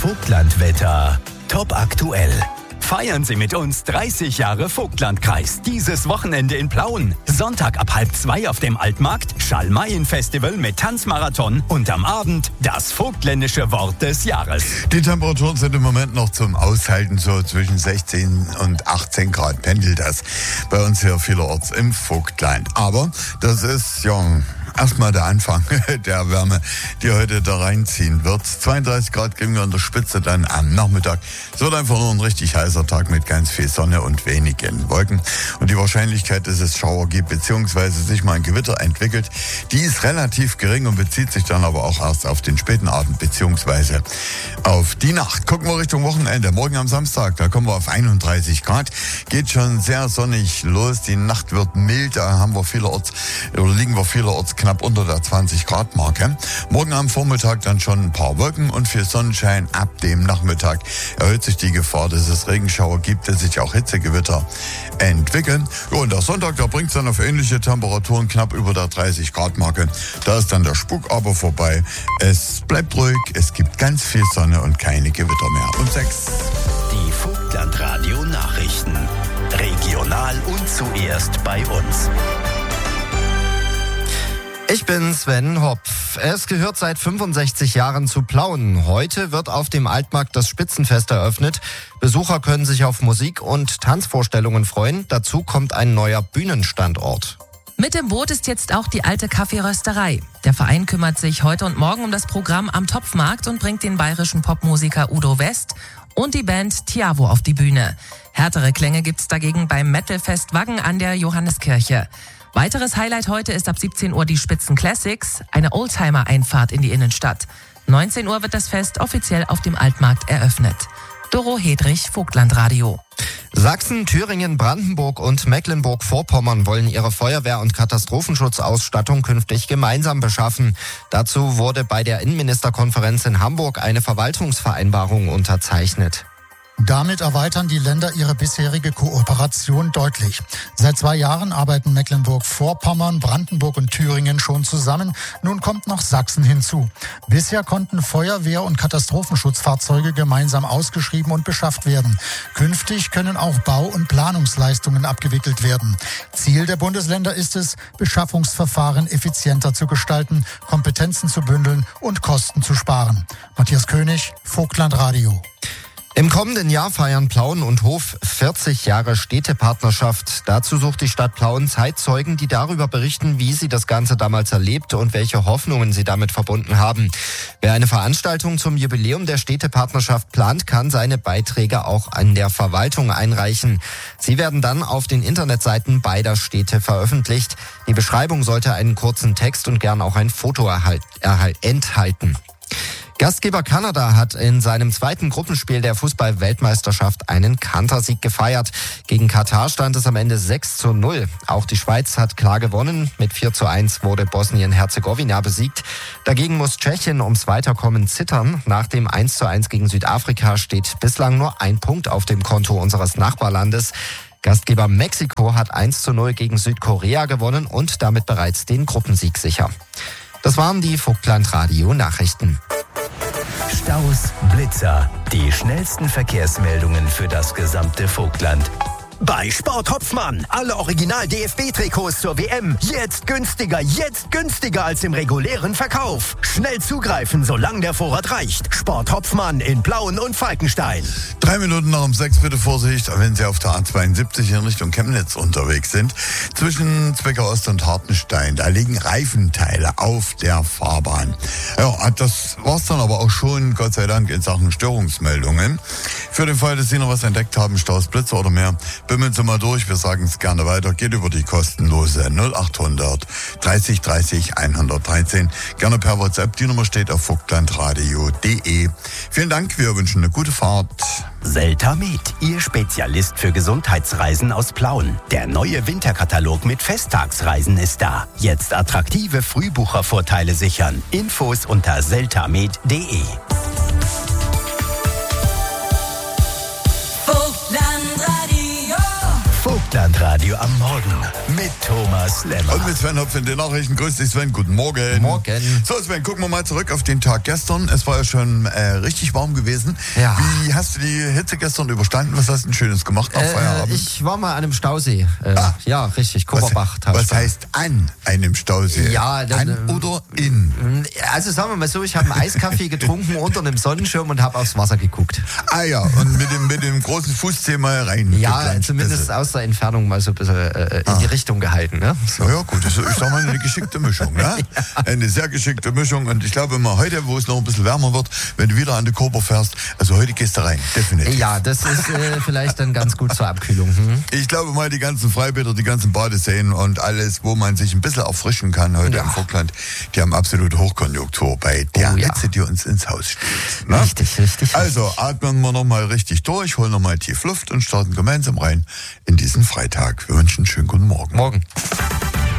Vogtlandwetter. Top aktuell. Feiern Sie mit uns 30 Jahre Vogtlandkreis. Dieses Wochenende in Plauen. Sonntag ab 1:30 auf dem Altmarkt. Schalmeien-Festival mit Tanzmarathon. Und am Abend das vogtländische Wort des Jahres. Die Temperaturen sind im Moment noch zum Aushalten, so zwischen 16 und 18 Grad pendelt das bei uns hier vielerorts im Vogtland. Aber das ist ja erstmal der Anfang der Wärme, die heute da reinziehen wird. 32 Grad kriegen wir an der Spitze dann am Nachmittag. Es wird einfach nur ein richtig heißer Tag mit ganz viel Sonne und wenigen Wolken. Und die Wahrscheinlichkeit, dass es Schauer gibt, beziehungsweise sich mal ein Gewitter entwickelt, die ist relativ gering und bezieht sich dann aber auch erst auf den späten Abend, beziehungsweise auf die Nacht. Gucken wir Richtung Wochenende. Morgen am Samstag, da kommen wir auf 31 Grad. Geht schon sehr sonnig los. Die Nacht wird mild. Da haben wir liegen wir vielerorts knapp unter der 20 Grad Marke. Morgen am Vormittag dann schon ein paar Wolken und viel Sonnenschein. Ab dem Nachmittag erhöht sich die Gefahr, dass es Regenschauer gibt, dass sich auch Hitzegewitter entwickeln. Ja, und der Sonntag, da bringt es dann auf ähnliche Temperaturen knapp über der 30 Grad Marke. Da ist dann der Spuk aber vorbei. Es bleibt ruhig, es gibt ganz viel Sonne und keine Gewitter mehr. Und 6. Die Vogtlandradio Nachrichten. Regional und zuerst bei uns. Ich bin Sven Hopf. Es gehört seit 65 Jahren zu Plauen. Heute wird auf dem Altmarkt das Spitzenfest eröffnet. Besucher können sich auf Musik- und Tanzvorstellungen freuen. Dazu kommt ein neuer Bühnenstandort. Mit dem Boot ist jetzt auch die alte Kaffeerösterei. Der Verein kümmert sich heute und morgen um das Programm am Topfmarkt und bringt den bayerischen Popmusiker Udo West und die Band Tiavo auf die Bühne. Härtere Klänge gibt's dagegen beim Metalfest Waggen an der Johanneskirche. Weiteres Highlight heute ist ab 17 Uhr die Spitzen Classics, eine Oldtimer-Einfahrt in die Innenstadt. 19 Uhr wird das Fest offiziell auf dem Altmarkt eröffnet. Doro Hedrich, Vogtlandradio. Sachsen, Thüringen, Brandenburg und Mecklenburg-Vorpommern wollen ihre Feuerwehr- und Katastrophenschutzausstattung künftig gemeinsam beschaffen. Dazu wurde bei der Innenministerkonferenz in Hamburg eine Verwaltungsvereinbarung unterzeichnet. Damit erweitern die Länder ihre bisherige Kooperation deutlich. Seit 2 Jahren arbeiten Mecklenburg-Vorpommern, Brandenburg und Thüringen schon zusammen. Nun kommt noch Sachsen hinzu. Bisher konnten Feuerwehr- und Katastrophenschutzfahrzeuge gemeinsam ausgeschrieben und beschafft werden. Künftig können auch Bau- und Planungsleistungen abgewickelt werden. Ziel der Bundesländer ist es, Beschaffungsverfahren effizienter zu gestalten, Kompetenzen zu bündeln und Kosten zu sparen. Matthias König, Vogtlandradio. Im kommenden Jahr feiern Plauen und Hof 40 Jahre Städtepartnerschaft. Dazu sucht die Stadt Plauen Zeitzeugen, die darüber berichten, wie sie das Ganze damals erlebte und welche Hoffnungen sie damit verbunden haben. Wer eine Veranstaltung zum Jubiläum der Städtepartnerschaft plant, kann seine Beiträge auch an der Verwaltung einreichen. Sie werden dann auf den Internetseiten beider Städte veröffentlicht. Die Beschreibung sollte einen kurzen Text und gern auch ein Foto enthalten. Gastgeber Kanada hat in seinem zweiten Gruppenspiel der Fußball-Weltmeisterschaft einen Kantersieg gefeiert. Gegen Katar stand es am Ende 6:0. Auch die Schweiz hat klar gewonnen. Mit 4:1 wurde Bosnien-Herzegowina besiegt. Dagegen muss Tschechien ums Weiterkommen zittern. Nach dem 1:1 gegen Südafrika steht bislang nur ein Punkt auf dem Konto unseres Nachbarlandes. Gastgeber Mexiko hat 1:0 gegen Südkorea gewonnen und damit bereits den Gruppensieg sicher. Das waren die Vogtlandradio-Nachrichten. Staus, Blitzer, die schnellsten Verkehrsmeldungen für das gesamte Vogtland. Bei Sport Hopfmann. Alle Original-DFB-Trikots zur WM. Jetzt günstiger als im regulären Verkauf. Schnell zugreifen, solange der Vorrat reicht. Sport Hopfmann in Plauen und Falkenstein. 3 Minuten nach um 6, bitte Vorsicht, wenn Sie auf der A72 in Richtung Chemnitz unterwegs sind. Zwischen Zwickau Ost und Hartenstein, da liegen Reifenteile auf der Fahrbahn. Ja, das war's dann aber auch schon, Gott sei Dank, in Sachen Störungsmeldungen. Für den Fall, dass Sie noch was entdeckt haben, Staus, Blitzer oder mehr, bimmeln Sie mal durch, wir sagen es gerne weiter, geht über die kostenlose 0800 30 30 113. Gerne per WhatsApp, die Nummer steht auf vogtlandradio.de. Vielen Dank, wir wünschen eine gute Fahrt. Seltamed, Ihr Spezialist für Gesundheitsreisen aus Plauen. Der neue Winterkatalog mit Festtagsreisen ist da. Jetzt attraktive Frühbuchervorteile sichern. Infos unter seltamed.de. Vogtlandradio Radio am Morgen mit Thomas Lemmer. Und mit Sven Hopf in den Nachrichten. Grüß dich, Sven. Guten Morgen. Morgen. So, Sven, gucken wir mal zurück auf den Tag gestern. Es war ja schon richtig warm gewesen. Ja. Wie hast du die Hitze gestern überstanden? Was hast du denn Schönes gemacht nach Feierabend? Ich war mal an einem Stausee. Ja, richtig. Kupperbach. Was heißt an einem Stausee? Ja, dann, an oder in? Also sagen wir mal so, ich habe einen Eiskaffee getrunken unter einem Sonnenschirm und habe aufs Wasser geguckt. Ah ja, und mit dem großen Fußzeh mal rein. Ja, zumindest aus der Entfernung mal so ein bisschen in die Richtung gehalten. Ne? So. Na ja, gut, ich sag mal eine geschickte Mischung. Ne? Ja. Eine sehr geschickte Mischung. Und ich glaube immer heute, wo es noch ein bisschen wärmer wird, wenn du wieder an die Koper fährst, also heute gehst du rein, definitiv. Ja, das ist vielleicht dann ganz gut zur Abkühlung. Ich glaube mal, die ganzen Freibäder, die ganzen Badeseen und alles, wo man sich ein bisschen erfrischen kann heute im Vogtland, die haben absolute Hochkonjunktur bei der Hitze, die uns ins Haus steht. Ne? Richtig. Also atmen wir nochmal richtig durch, holen nochmal tief Luft und starten gemeinsam rein in diesen Freitag. Wir wünschen einen schönen guten Morgen. Morgen.